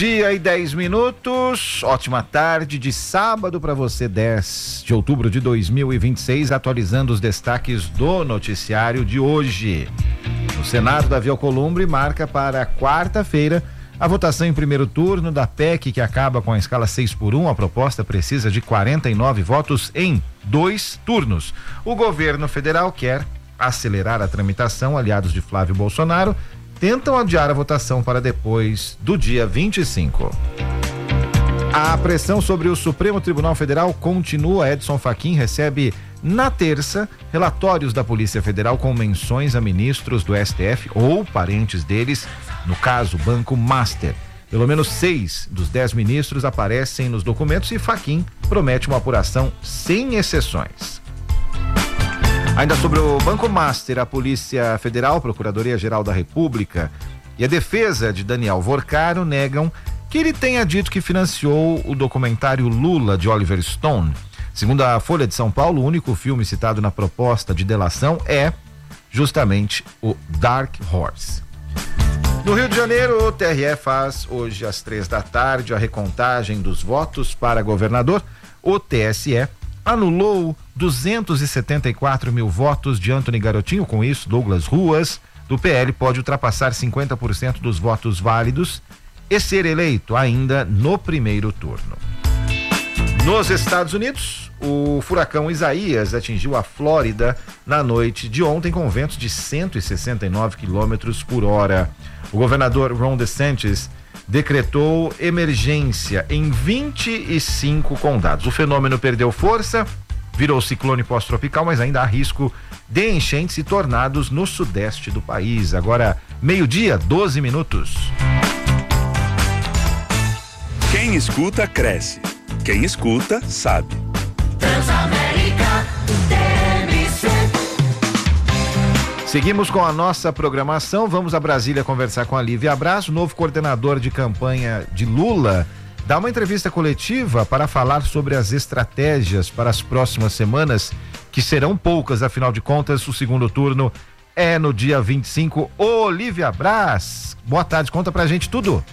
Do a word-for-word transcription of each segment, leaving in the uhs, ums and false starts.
Dia e dez minutos, ótima tarde de sábado para você, dez de outubro de dois mil e vinte e seis, atualizando os destaques do noticiário de hoje. O Senado, Davi Alcolumbre, marca para quarta-feira a votação em primeiro turno da P E C, que acaba com a escala seis por um. A proposta precisa de quarenta e nove votos em dois turnos. O governo federal quer acelerar a tramitação. Aliados de Flávio Bolsonaro tentam adiar a votação para depois do dia vinte e cinco. A pressão sobre o Supremo Tribunal Federal continua. Edson Fachin recebe na terça relatórios da Polícia Federal com menções a ministros do S T F ou parentes deles, no caso Banco Master. Pelo menos seis dos dez ministros aparecem nos documentos e Fachin promete uma apuração sem exceções. Ainda sobre o Banco Master, a Polícia Federal, Procuradoria-Geral da República e a defesa de Daniel Vorcaro negam que ele tenha dito que financiou o documentário Lula, de Oliver Stone. Segundo a Folha de São Paulo, o único filme citado na proposta de delação é justamente o Dark Horse. No Rio de Janeiro, o T R E faz hoje às três da tarde a recontagem dos votos para governador. O T S E anulou duzentos e setenta e quatro mil votos de Antony Garotinho. Com isso, Douglas Ruas, do P L, pode ultrapassar cinquenta por cento dos votos válidos e ser eleito ainda no primeiro turno. Nos Estados Unidos, o furacão Isaías atingiu a Flórida na noite de ontem com ventos de cento e sessenta e nove quilômetros por hora. O governador Ron DeSantis decretou emergência em vinte e cinco condados. O fenômeno perdeu força, virou ciclone pós-tropical, mas ainda há risco de enchentes e tornados no sudeste do país. Agora, meio-dia, doze minutos. Quem escuta, cresce. Quem escuta, sabe. Transamérica T M C. Seguimos com a nossa programação. Vamos a Brasília conversar com a Lívia Braz, o novo coordenador de campanha de Lula. Dá uma entrevista coletiva para falar sobre as estratégias para as próximas semanas, que serão poucas, afinal de contas, o segundo turno é no dia vinte e cinco. Ô, Lívia Braz, boa tarde, conta pra gente tudo.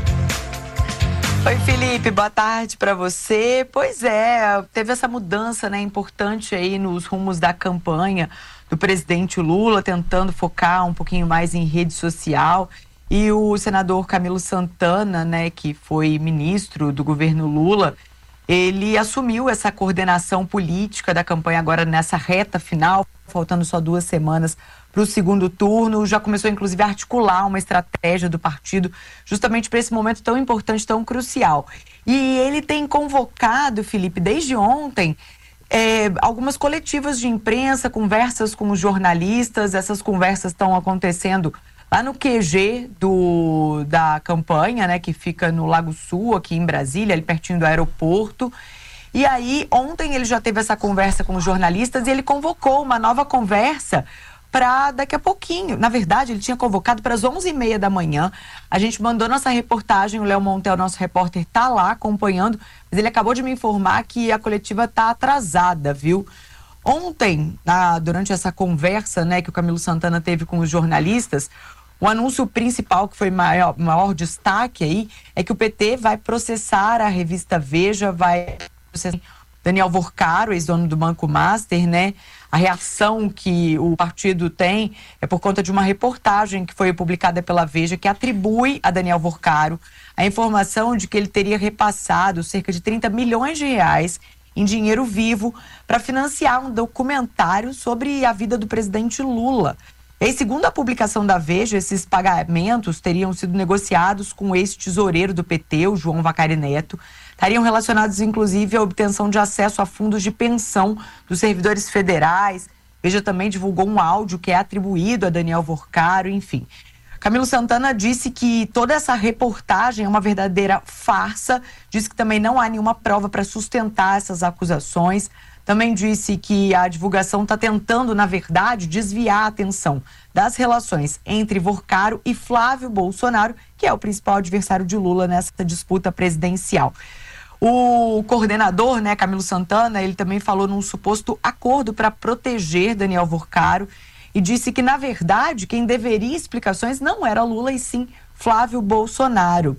Oi, Felipe, boa tarde para você. Pois é, teve essa mudança, né, importante aí nos rumos da campanha do presidente Lula, tentando focar um pouquinho mais em rede social. E o senador Camilo Santana, né, que foi ministro do governo Lula, ele assumiu essa coordenação política da campanha agora nessa reta final, faltando só duas semanas para o segundo turno. Já começou, inclusive, a articular uma estratégia do partido justamente para esse momento tão importante, tão crucial. E ele tem convocado, Felipe, desde ontem, é, algumas coletivas de imprensa, conversas com os jornalistas. Essas conversas estão acontecendo lá no Q G do, da campanha, né, que fica no Lago Sul, aqui em Brasília, ali pertinho do aeroporto. E aí, ontem ele já teve essa conversa com os jornalistas e ele convocou uma nova conversa para daqui a pouquinho. Na verdade, ele tinha convocado para as onze e meia da manhã. A gente mandou nossa reportagem, o Léo Montel, nosso repórter, está lá acompanhando, mas ele acabou de me informar que a coletiva está atrasada, viu? Ontem, na, durante essa conversa, né, que o Camilo Santana teve com os jornalistas, o anúncio principal, que foi maior, maior destaque aí, é que o P T vai processar a revista Veja, vai processar Daniel Vorcaro, ex-dono do Banco Master, né? A reação que o partido tem é por conta de uma reportagem que foi publicada pela Veja, que atribui a Daniel Vorcaro a informação de que ele teria repassado cerca de trinta milhões de reais em dinheiro vivo para financiar um documentário sobre a vida do presidente Lula. E aí, segundo a publicação da Veja, esses pagamentos teriam sido negociados com o ex-tesoureiro do P T, o João Vacari Neto. Estariam relacionados, inclusive, à obtenção de acesso a fundos de pensão dos servidores federais. Veja também divulgou um áudio que é atribuído a Daniel Vorcaro, enfim. Camilo Santana disse que toda essa reportagem é uma verdadeira farsa, disse que também não há nenhuma prova para sustentar essas acusações. Também disse que a divulgação está tentando, na verdade, desviar a atenção das relações entre Vorcaro e Flávio Bolsonaro, que é o principal adversário de Lula nessa disputa presidencial. O coordenador, né, Camilo Santana, ele também falou num suposto acordo para proteger Daniel Vorcaro e disse que, na verdade, quem deveria explicações não era Lula e sim Flávio Bolsonaro.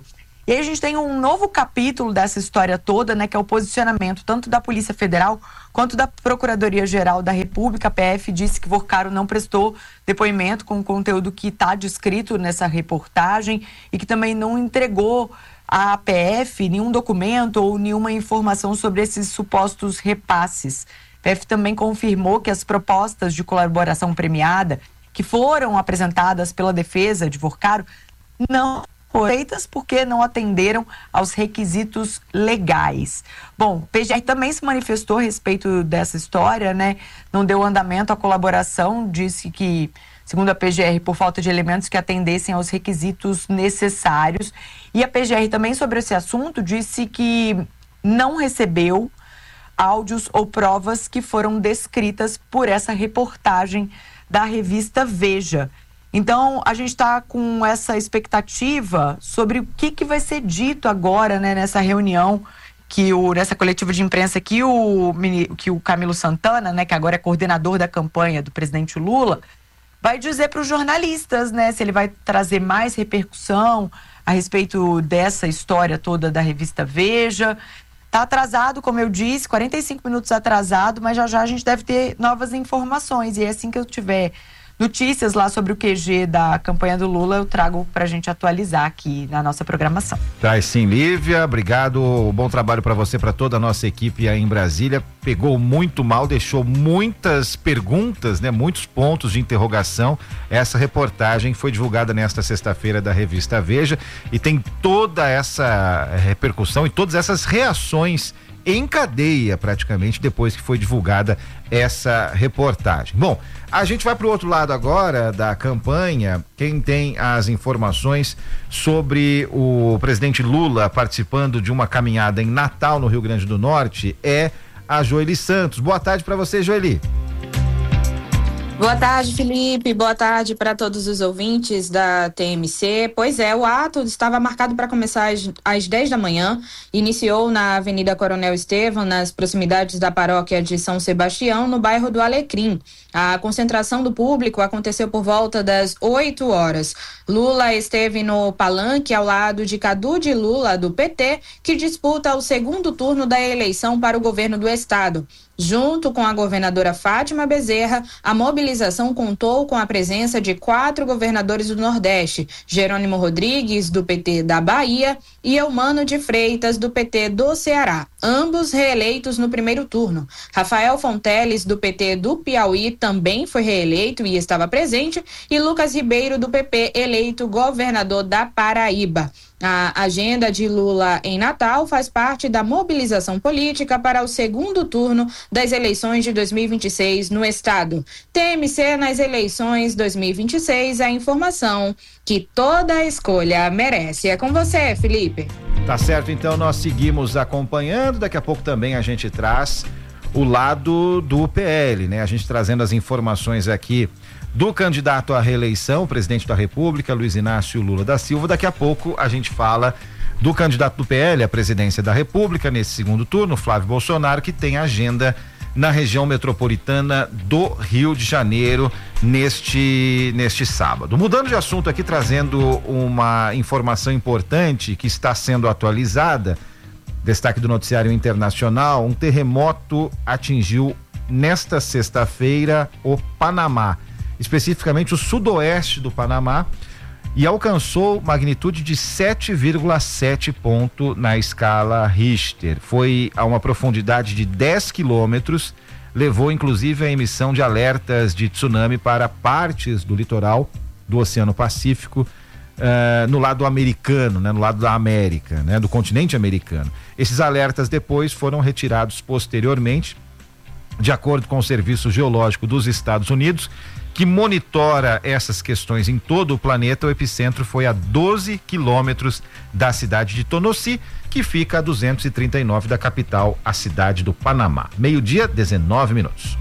E aí a gente tem um novo capítulo dessa história toda, né, que é o posicionamento tanto da Polícia Federal quanto da Procuradoria-Geral da República. A P F disse que Vorcaro não prestou depoimento com o conteúdo que está descrito nessa reportagem e que também não entregou à P F nenhum documento ou nenhuma informação sobre esses supostos repasses. A P F também confirmou que as propostas de colaboração premiada que foram apresentadas pela defesa de Vorcaro não foram feitas porque não atenderam aos requisitos legais. Bom, o P G R também se manifestou a respeito dessa história, né? Não deu andamento à colaboração, disse que, segundo a P G R, por falta de elementos que atendessem aos requisitos necessários. E a P G R também, sobre esse assunto, disse que não recebeu áudios ou provas que foram descritas por essa reportagem da revista Veja. Então, a gente está com essa expectativa sobre o que, que vai ser dito agora, né, nessa reunião, que o, nessa coletiva de imprensa que o, que o Camilo Santana, né, que agora é coordenador da campanha do presidente Lula, vai dizer para os jornalistas, né, se ele vai trazer mais repercussão a respeito dessa história toda da revista Veja. Está atrasado, como eu disse, quarenta e cinco minutos atrasado, mas já já a gente deve ter novas informações. E é assim que eu tiver notícias lá sobre o Q G da campanha do Lula, eu trago para a gente atualizar aqui na nossa programação. Traz sim, Lívia, obrigado, bom trabalho para você, para toda a nossa equipe aí em Brasília. Pegou muito mal, deixou muitas perguntas, né, muitos pontos de interrogação. Essa reportagem foi divulgada nesta sexta-feira da revista Veja e tem toda essa repercussão e todas essas reações em cadeia, praticamente, depois que foi divulgada essa reportagem. Bom, a gente vai para o outro lado agora da campanha. Quem tem as informações sobre o presidente Lula participando de uma caminhada em Natal, no Rio Grande do Norte, é a Joeli Santos. Boa tarde para você, Joeli. Boa tarde, Felipe. Boa tarde para todos os ouvintes da T M C. Pois é, o ato estava marcado para começar às, às dez da manhã. Iniciou na Avenida Coronel Estevam, nas proximidades da paróquia de São Sebastião, no bairro do Alecrim. A concentração do público aconteceu por volta das oito horas. Lula esteve no palanque ao lado de Cadu de Lula, do P T, que disputa o segundo turno da eleição para o governo do estado. Junto com a governadora Fátima Bezerra, a mobilização contou com a presença de quatro governadores do Nordeste: Jerônimo Rodrigues, do P T da Bahia, e Eumano de Freitas, do P T do Ceará, ambos reeleitos no primeiro turno. Rafael Fonteles, do P T do Piauí, também foi reeleito e estava presente, e Lucas Ribeiro, do P P, eleito governador da Paraíba. A agenda de Lula em Natal faz parte da mobilização política para o segundo turno das eleições de dois mil e vinte e seis no estado. T M C nas eleições dois mil e vinte e seis, a informação que toda escolha merece. É com você, Felipe. Tá certo, então nós seguimos acompanhando. Daqui a pouco também a gente traz o lado do P L, né? A gente trazendo as informações aqui do candidato à reeleição, o presidente da República, Luiz Inácio Lula da Silva. Daqui a pouco a gente fala do candidato do P L à presidência da República nesse segundo turno, Flávio Bolsonaro, que tem agenda na região metropolitana do Rio de Janeiro neste, neste sábado. Mudando de assunto aqui, trazendo uma informação importante que está sendo atualizada, destaque do noticiário internacional: um terremoto atingiu nesta sexta-feira o Panamá, especificamente o sudoeste do Panamá, e alcançou magnitude de sete vírgula sete ponto na escala Richter. Foi a uma profundidade de dez quilômetros, levou inclusive a emissão de alertas de tsunami para partes do litoral do Oceano Pacífico, uh, no lado americano, né, no lado da América, né, do continente americano. Esses alertas depois foram retirados posteriormente, de acordo com o Serviço Geológico dos Estados Unidos, que monitora essas questões em todo o planeta. O epicentro foi a doze quilômetros da cidade de Tonosí, que fica a duzentos e trinta e nove da capital, a cidade do Panamá. Meio-dia, dezenove minutos.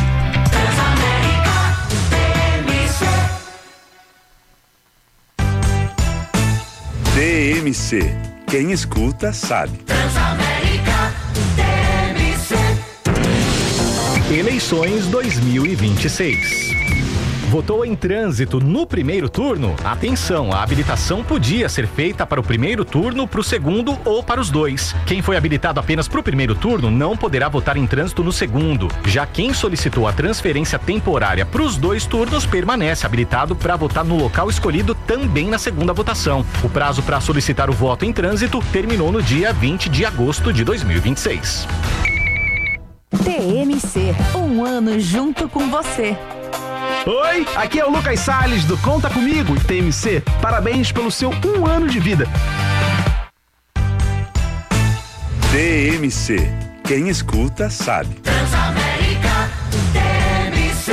T M C. Quem escuta sabe. Transamérica T M C. Eleições dois mil e vinte e seis. Votou em trânsito no primeiro turno? Atenção, a habilitação podia ser feita para o primeiro turno, para o segundo ou para os dois. Quem foi habilitado apenas para o primeiro turno não poderá votar em trânsito no segundo. Já quem solicitou a transferência temporária para os dois turnos permanece habilitado para votar no local escolhido também na segunda votação. O prazo para solicitar o voto em trânsito terminou no dia vinte de agosto de dois mil e vinte e seis. T M C, um ano junto com você. Oi, aqui é o Lucas Salles do Conta Comigo, T M C. Parabéns pelo seu um ano de vida. T M C. Quem escuta, sabe. Transamérica, T M C.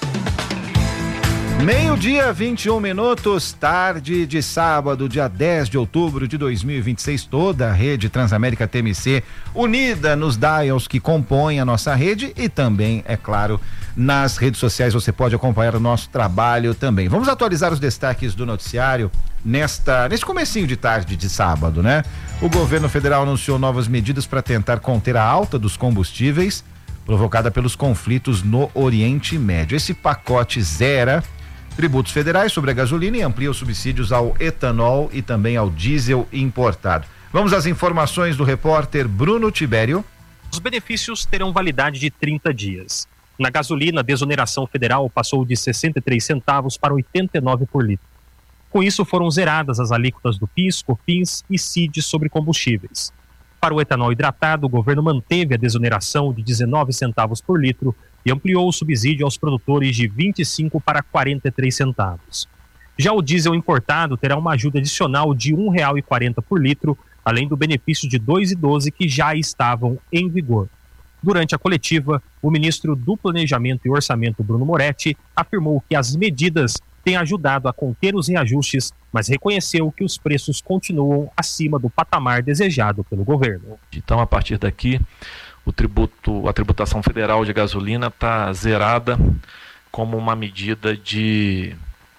Meio-dia, vinte e um minutos, tarde de sábado, dia dez de outubro de dois mil e vinte e seis, toda a rede Transamérica T M C unida nos dials que compõem a nossa rede e também, é claro, nas redes sociais você pode acompanhar o nosso trabalho também. Vamos atualizar os destaques do noticiário nesta, nesse comecinho de tarde de sábado, né? O governo federal anunciou novas medidas para tentar conter a alta dos combustíveis provocada pelos conflitos no Oriente Médio. Esse pacote zera tributos federais sobre a gasolina e amplia os subsídios ao etanol e também ao diesel importado. Vamos às informações do repórter Bruno Tibério. Os benefícios terão validade de trinta dias. Na gasolina, a desoneração federal passou de sessenta e três centavos para oitenta e nove por litro. Com isso, foram zeradas as alíquotas do PIS, COFINS e C I D sobre combustíveis. Para o etanol hidratado, o governo manteve a desoneração de dezenove centavos por litro e ampliou o subsídio aos produtores de vinte e cinco para quarenta e três centavos. Já o diesel importado terá uma ajuda adicional de um real e quarenta por litro, além do benefício de dois reais e doze centavos que já estavam em vigor. Durante a coletiva, o ministro do Planejamento e Orçamento, Bruno Moretti, afirmou que as medidas têm ajudado a conter os reajustes, mas reconheceu que os preços continuam acima do patamar desejado pelo governo. Então, a partir daqui, o tributo, a tributação federal de gasolina está zerada como uma medida de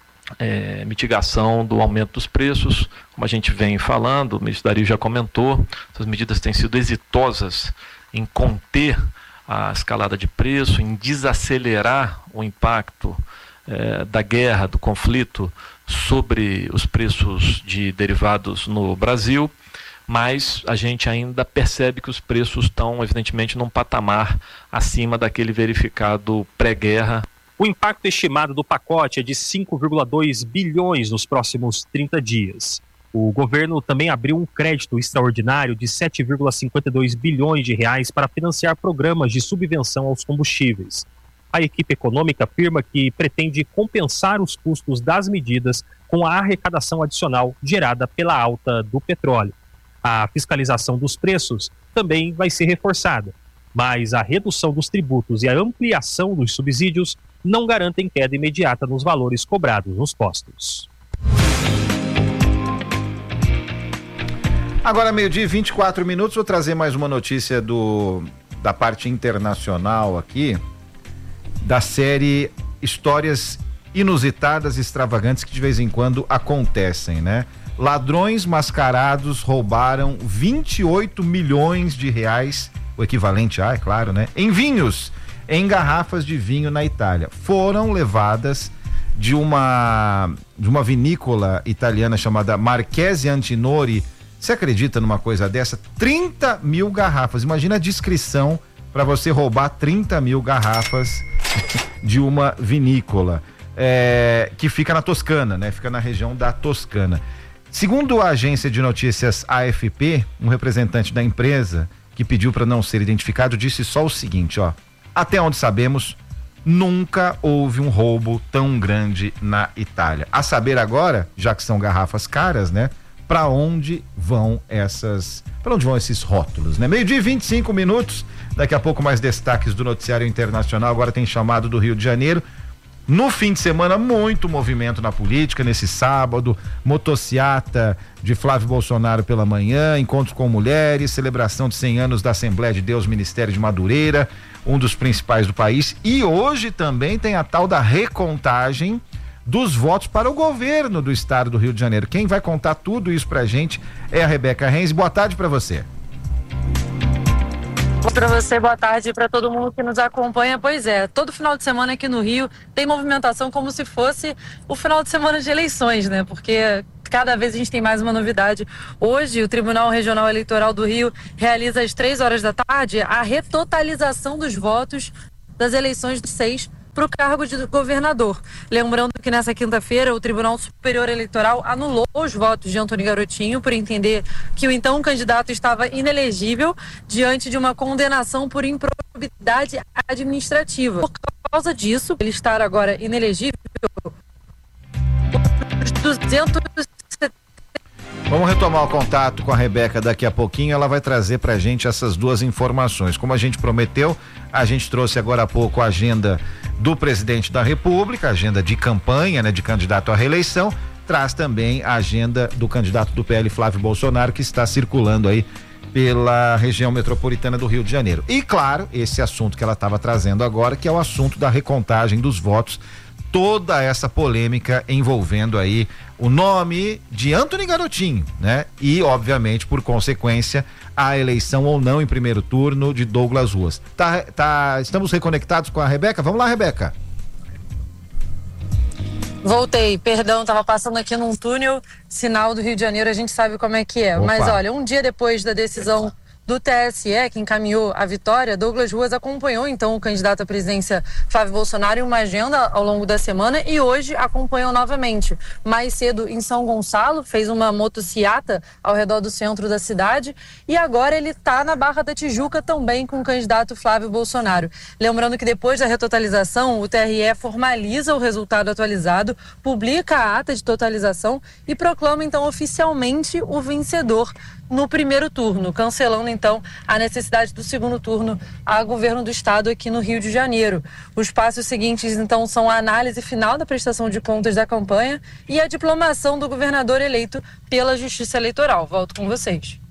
é, mitigação do aumento dos preços. Como a gente vem falando, o ministro Dario já comentou, essas medidas têm sido exitosas em conter a escalada de preço, em desacelerar o impacto é, da guerra, do conflito sobre os preços de derivados no Brasil, mas a gente ainda percebe que os preços estão, evidentemente, num patamar acima daquele verificado pré-guerra. O impacto estimado do pacote é de cinco vírgula dois bilhões nos próximos trinta dias. O governo também abriu um crédito extraordinário de sete vírgula cinquenta e dois bilhões de reais para financiar programas de subvenção aos combustíveis. A equipe econômica afirma que pretende compensar os custos das medidas com a arrecadação adicional gerada pela alta do petróleo. A fiscalização dos preços também vai ser reforçada, mas a redução dos tributos e a ampliação dos subsídios não garantem queda imediata nos valores cobrados nos postos. Agora, meio-dia e vinte e quatro minutos, vou trazer mais uma notícia do, da parte internacional aqui, da série Histórias Inusitadas e Extravagantes que de vez em quando acontecem, né? Ladrões mascarados roubaram vinte e oito milhões de reais, o equivalente a, é claro, né? Em vinhos, em garrafas de vinho na Itália. Foram levadas de uma, de uma vinícola italiana chamada Marchesi Antinori. Você acredita numa coisa dessa? trinta mil garrafas. Imagina a descrição para você roubar trinta mil garrafas de uma vinícola é, que fica na Toscana, né? Fica na região da Toscana. Segundo a agência de notícias A F P, um representante da empresa que pediu para não ser identificado disse só o seguinte, ó: até onde sabemos, nunca houve um roubo tão grande na Itália. A saber agora, já que são garrafas caras, né? Para onde vão essas, para onde vão esses rótulos, né? Meio-dia e vinte e cinco minutos, daqui a pouco mais destaques do noticiário internacional. Agora tem chamado do Rio de Janeiro. No fim de semana, muito movimento na política. Nesse sábado, motociata de Flávio Bolsonaro pela manhã, encontro com mulheres, celebração de cem anos da Assembleia de Deus Ministério de Madureira, um dos principais do país. E hoje também tem a tal da recontagem dos votos para o governo do estado do Rio de Janeiro. Quem vai contar tudo isso pra gente é a Rebeca Renz. Boa tarde para você. Para você, boa tarde para todo mundo que nos acompanha. Pois é, todo final de semana aqui no Rio tem movimentação como se fosse o final de semana de eleições, né? Porque cada vez a gente tem mais uma novidade. Hoje, o Tribunal Regional Eleitoral do Rio realiza às três horas da tarde a retotalização dos votos das eleições do seis para o cargo de governador. Lembrando que nessa quinta-feira o Tribunal Superior Eleitoral anulou os votos de Antônio Garotinho por entender que o então candidato estava inelegível diante de uma condenação por improbidade administrativa. Por causa disso, ele estar agora inelegível, os duzentos Vamos retomar o contato com a Rebeca daqui a pouquinho, ela vai trazer pra gente essas duas informações. Como a gente prometeu, a gente trouxe agora há pouco a agenda do presidente da República, a agenda de campanha, né, de candidato à reeleição, traz também a agenda do candidato do P L, Flávio Bolsonaro, que está circulando aí pela região metropolitana do Rio de Janeiro. E claro, esse assunto que ela estava trazendo agora, que é o assunto da recontagem dos votos, toda essa polêmica envolvendo aí o nome de Antônio Garotinho, né? E, obviamente, por consequência, a eleição ou não em primeiro turno de Douglas Ruas. Tá, tá, estamos reconectados com a Rebeca? Vamos lá, Rebeca. Voltei, perdão, tava passando aqui num túnel, sinal do Rio de Janeiro, a gente sabe como é que é. Opa. Mas olha, um dia depois da decisão do T S E, que encaminhou a vitória, Douglas Ruas acompanhou então o candidato à presidência Flávio Bolsonaro em uma agenda ao longo da semana e hoje acompanhou novamente. Mais cedo em São Gonçalo, fez uma motociata ao redor do centro da cidade e agora ele está na Barra da Tijuca também com o candidato Flávio Bolsonaro. Lembrando que depois da retotalização, o T R E formaliza o resultado atualizado, publica a ata de totalização e proclama então oficialmente o vencedor no primeiro turno, cancelando então a necessidade do segundo turno a governo do estado aqui no Rio de Janeiro. Os passos seguintes então são a análise final da prestação de contas da campanha e a diplomação do governador eleito pela Justiça Eleitoral. Volto com vocês.